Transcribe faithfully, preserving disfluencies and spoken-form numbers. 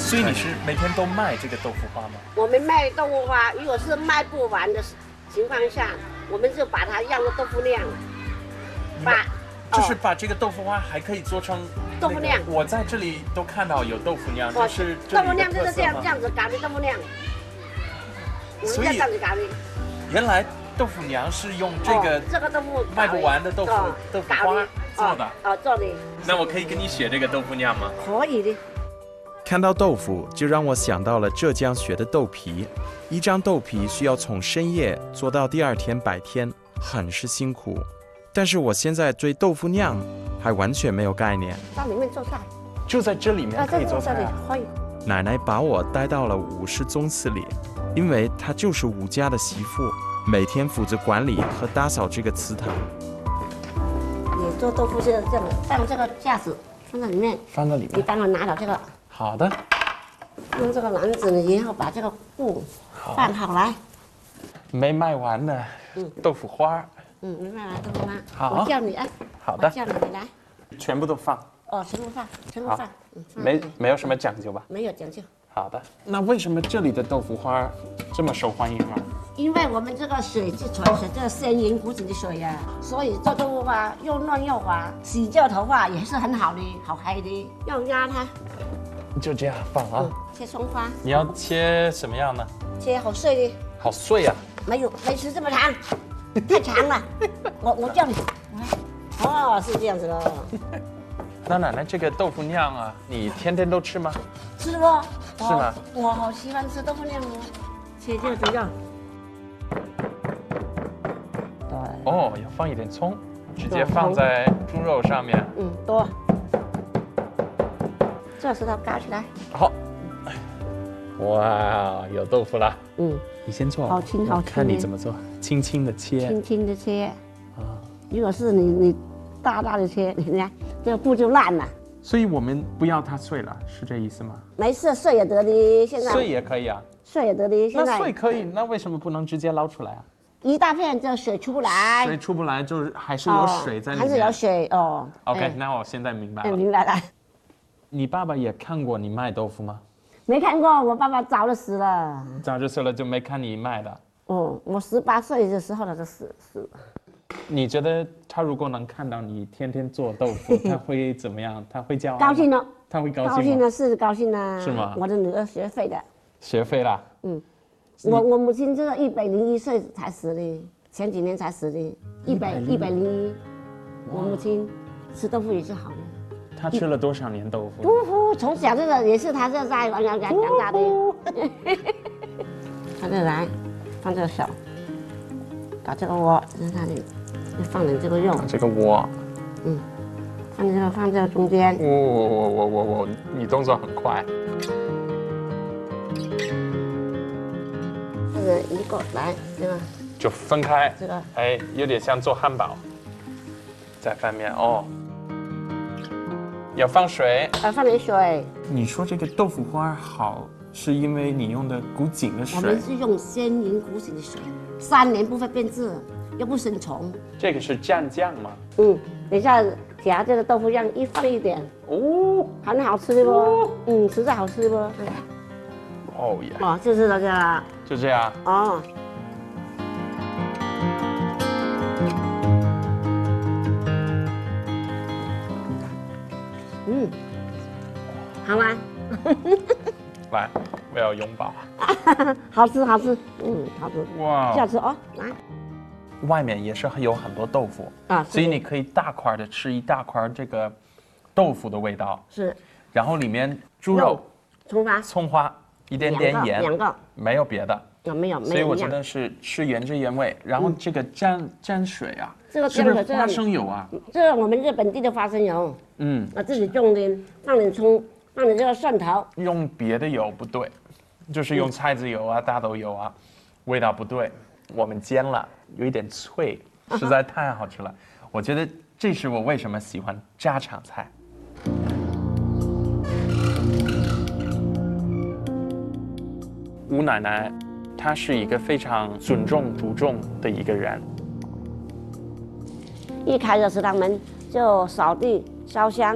所以你是每天都卖这个豆腐花吗？ 我们卖豆腐花，如果是卖不完的情况下，我们就把它酿成豆腐酿，把就是把这个豆腐花还可以做成豆腐酿。 我在这里都看到有豆腐酿，这是豆腐酿就是这样这样子搞的豆腐酿。 所以这样子搞的。 原来豆腐娘是用这个这个豆腐卖不完的豆腐豆腐花做的。 哦，做的。 那我可以跟你学这个豆腐酿吗？ 可以的。 看到豆腐，就让我想到了浙江学的豆皮。一张豆皮需要从深夜做到第二天白天，很是辛苦。但是我现在对豆腐酿还完全没有概念。 到里面做菜， 就在这里面可以做菜啊。 可以。 奶奶把我带到了武氏宗祠里，因为她就是武家的媳妇，每天负责管理和打扫这个祠堂。 你做豆腐就是这样，放这个架子放在里面， 放在里面。 你帮我拿到这个。 好的。 用这个篮子呢，然后把这个布放好来。 没卖完的豆腐花。 嗯，没卖完豆腐花。 好， 我叫你哎。 好的。 我叫你你来。 全部都放。 哦，全部放，全部放。 没没有什么讲究吧？ 没有讲究。 好的。那为什么这里的豆腐花这么受欢迎啊？ 因为我们这个水是纯水，这个鲜银古井的水呀、啊，所以做豆腐花又嫩又滑，洗掉头发也是很好的，好黑的。要压它， 就这样放啊。 嗯、切葱花。 你要切什么样呢？ 切好碎的。 好碎啊！ 没有，没吃这么长，太长了。我我叫你，哦，是这样子喽。 那奶奶，这个豆腐酿啊，你天天都吃吗？ 吃不？ 是吗？ 我好喜欢吃豆腐酿哦。切这个怎样？对。 哦，要放一点葱，直接放在猪肉上面。 嗯，多。这石头高起来。 好。哇，有豆腐了。 嗯。 你先做。 好轻好轻。 看你怎么做，轻轻的切。 轻轻的切。啊。如果是你你大大的切，你看这个布就烂了。 所以我们不要它碎了，是这意思吗？ 没事，碎也得的。现在。 碎也可以啊。 碎也得的。现在。 那碎可以，那为什么不能直接捞出来啊？ 一大片，这水出不来。 水出不来，就是还是有水在里面。 还是有水哦。 OK，那我现在明白了。 明白了。 你爸爸也看过你卖豆腐吗？ 没看过，我爸爸早就死了。 早就死了，就没看你卖的。 哦，我十八岁的时候他就死死了。 你觉得他如果能看到你天天做豆腐，他会怎么样？他会骄傲？ 高兴了。 他会高兴吗？ 高兴了，是高兴了。 是吗？ 我的女儿学费的。 学费啦。 嗯。我我母亲这个一百零一岁才死的，前几年才死的，一百一百零一。我母亲吃豆腐也是好的。 他吃了多少年豆腐？ 呜呼，从小这个也是他这在玩养养大的。他这来，放这个手，搞这个窝在那里，放点这个肉。 这个窝。 嗯，放这个放这个中间。 我我我我我我，你动作很快。 这个一个来，这个就分开。 这个哎，有点像做汉堡，在翻面哦。要放水， 啊，放点水。 你说这个豆腐花好，是因为你用的古井的水？ 我们是用鲜银古井的水，三年不会变质，又不生虫。 这个是蘸酱吗？ 嗯，等一下夹这个豆腐酱一放一点， 哦， 很好吃的不？哦、嗯，实在好吃不？ 哦耶！ 哦，就是这个。 就这样。 哦。嗯，好吗？ 来，我要拥抱。 好吃，好吃，嗯，好吃。 哇， 这样吃哦，来。 外面也是有很多豆腐啊， 所以你可以大块的吃一大块这个豆腐的味道。 是。 然后里面猪肉、 葱花、 葱花，一点点盐， 两个， 没有别的。 啊，没有，没有。 所以我觉得是吃原汁原味。然后这个蘸蘸水啊， 这个是不是花生油啊？ 这是我们日本地的花生油。嗯，我自己种的，放点葱，放点这个蒜头。 用别的油不对，就是用菜籽油啊、大豆油啊，味道不对。我们煎了，有一点脆，实在太好吃了。我觉得这是我为什么喜欢家常菜。吴奶奶，她是一个非常尊重、注重的一个人。 一开着食堂门就扫地、烧香。